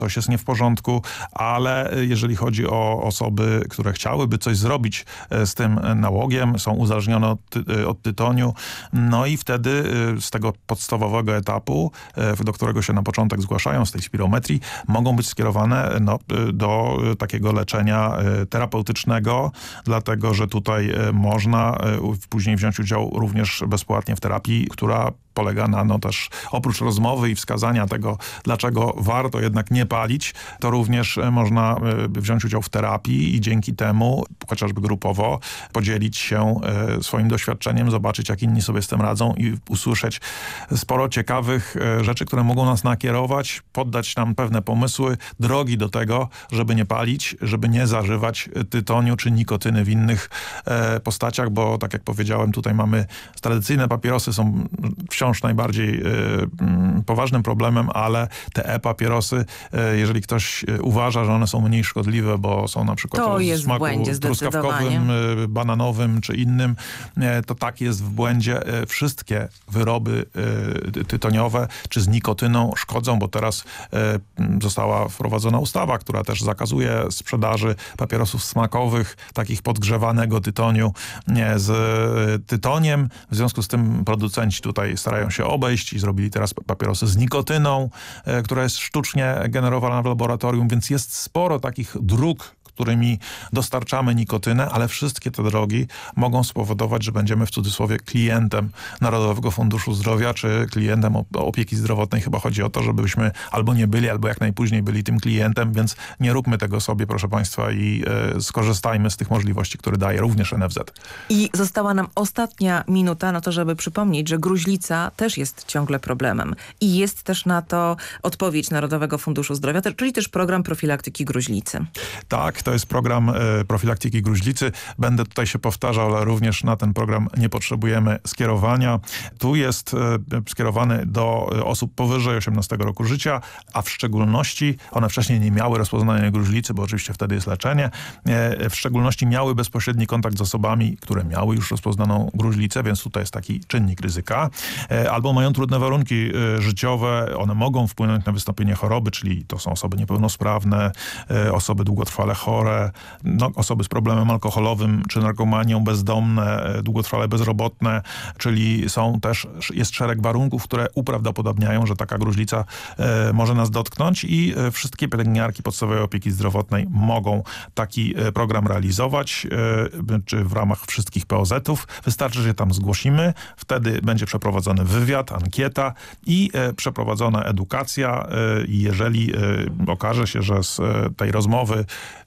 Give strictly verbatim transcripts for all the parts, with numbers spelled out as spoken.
coś jest nie w porządku, ale jeżeli chodzi o osoby, które chciałyby coś zrobić z tym nałogiem, są uzależnione od, ty od tytoniu, no i wtedy z tego podstawowego etapu, do którego się na początek zgłaszają, z tej spirometrii, mogą być skierowane no, do takiego leczenia terapeutycznego, dlatego że tutaj można później wziąć udział również bezpłatnie w terapii, która polega na no też oprócz rozmowy i wskazania tego, dlaczego warto jednak nie palić, to również można wziąć udział w terapii i dzięki temu, chociażby grupowo, podzielić się swoim doświadczeniem, zobaczyć, jak inni sobie z tym radzą i usłyszeć sporo ciekawych rzeczy, które mogą nas nakierować, poddać nam pewne pomysły, drogi do tego, żeby nie palić, żeby nie zażywać tytoniu czy nikotyny w innych postaciach, bo tak jak powiedziałem, tutaj mamy tradycyjne papierosy, są wciąż najbardziej y, y, poważnym problemem, ale te e-papierosy, y, jeżeli ktoś uważa, że one są mniej szkodliwe, bo są na przykład to o jest smaku w błędzie, truskawkowym, y, bananowym czy innym, y, to tak jest w błędzie. Y, wszystkie wyroby y, tytoniowe czy z nikotyną szkodzą, bo teraz y, została wprowadzona ustawa, która też zakazuje sprzedaży papierosów smakowych, takich podgrzewanego tytoniu nie, z y, tytoniem. W związku z tym producenci tutaj starają się obejść i zrobili teraz papierosy z nikotyną, e, która jest sztucznie generowana w laboratorium, więc jest sporo takich dróg, którymi dostarczamy nikotynę, ale wszystkie te drogi mogą spowodować, że będziemy w cudzysłowie klientem Narodowego Funduszu Zdrowia, czy klientem opieki zdrowotnej. Chyba chodzi o to, żebyśmy albo nie byli, albo jak najpóźniej byli tym klientem, więc nie róbmy tego sobie, proszę Państwa, i e, skorzystajmy z tych możliwości, które daje również N F Z. I została nam ostatnia minuta na to, żeby przypomnieć, że gruźlica też jest ciągle problemem. I jest też na to odpowiedź Narodowego Funduszu Zdrowia, czyli też program profilaktyki gruźlicy. Tak, to jest program e, profilaktyki gruźlicy. Będę tutaj się powtarzał, ale również na ten program nie potrzebujemy skierowania. Tu jest e, skierowany do osób powyżej osiemnastego roku życia, a w szczególności one wcześniej nie miały rozpoznania gruźlicy, bo oczywiście wtedy jest leczenie. E, w szczególności miały bezpośredni kontakt z osobami, które miały już rozpoznaną gruźlicę, więc tutaj jest taki czynnik ryzyka. E, albo mają trudne warunki e, życiowe. One mogą wpłynąć na wystąpienie choroby, czyli to są osoby niepełnosprawne, e, osoby długotrwale chore, no, osoby z problemem alkoholowym czy narkomanią, bezdomne, długotrwale bezrobotne, czyli są też, jest szereg warunków, które uprawdopodobniają, że taka gruźlica e, może nas dotknąć i e, wszystkie pielęgniarki podstawowej opieki zdrowotnej mogą taki e, program realizować, e, czy w ramach wszystkich P O Z-ów. Wystarczy, że się tam zgłosimy, wtedy będzie przeprowadzony wywiad, ankieta i e, przeprowadzona edukacja e, i jeżeli e, okaże się, że z e, tej rozmowy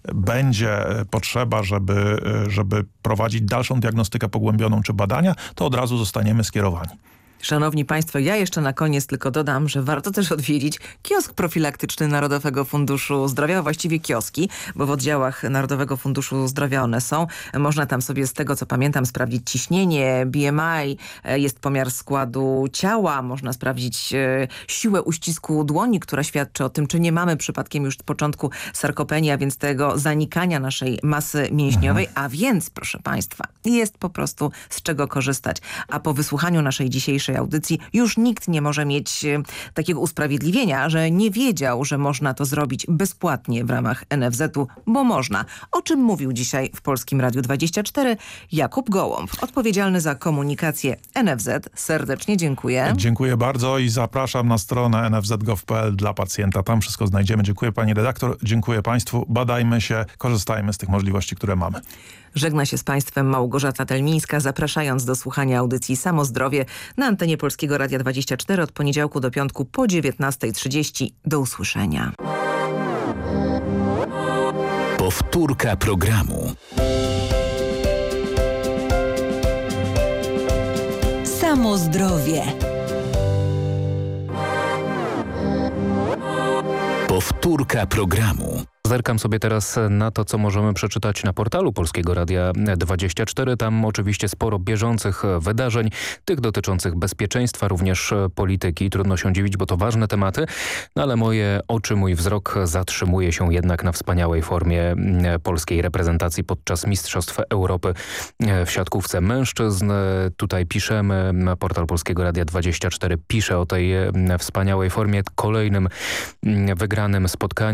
będzie potrzeba, żeby, żeby prowadzić dalszą diagnostykę pogłębioną czy badania, to od razu zostaniemy skierowani. Szanowni Państwo, ja jeszcze na koniec tylko dodam, że warto też odwiedzić kiosk profilaktyczny Narodowego Funduszu Zdrowia, a właściwie kioski, bo w oddziałach Narodowego Funduszu Zdrowia one są. Można tam sobie z tego, co pamiętam, sprawdzić ciśnienie, B M I, jest pomiar składu ciała, można sprawdzić e, siłę uścisku dłoni, która świadczy o tym, czy nie mamy przypadkiem już od początku sarkopenii, a więc tego zanikania naszej masy mięśniowej, mhm. a więc, proszę Państwa, jest po prostu z czego korzystać. A po wysłuchaniu naszej dzisiejszej audycji już nikt nie może mieć e, takiego usprawiedliwienia, że nie wiedział, że można to zrobić bezpłatnie w ramach N F Z-u, bo można. O czym mówił dzisiaj w Polskim Radiu dwadzieścia cztery Jakub Gołąb, odpowiedzialny za komunikację N F Z. Serdecznie dziękuję. Dziękuję bardzo i zapraszam na stronę n f z kropka gov kropka p l dla pacjenta. Tam wszystko znajdziemy. Dziękuję pani redaktor, dziękuję państwu. Badajmy się, korzystajmy z tych możliwości, które mamy. Żegna się z Państwem Małgorzata Telmińska, zapraszając do słuchania audycji Samozdrowie na antenie Polskiego Radia dwadzieścia cztery od poniedziałku do piątku po dziewiętnastej trzydzieści. Do usłyszenia. Powtórka programu. Samozdrowie. Powtórka programu. Zerkam sobie teraz na to, co możemy przeczytać na portalu Polskiego Radia dwadzieścia cztery. Tam oczywiście sporo bieżących wydarzeń, tych dotyczących bezpieczeństwa, również polityki. Trudno się dziwić, bo to ważne tematy, no ale moje oczy, mój wzrok zatrzymuje się jednak na wspaniałej formie polskiej reprezentacji podczas Mistrzostw Europy w siatkówce mężczyzn. Tutaj piszemy, portal Polskiego Radia dwadzieścia cztery pisze o tej wspaniałej formie, kolejnym wygranym spotkaniu.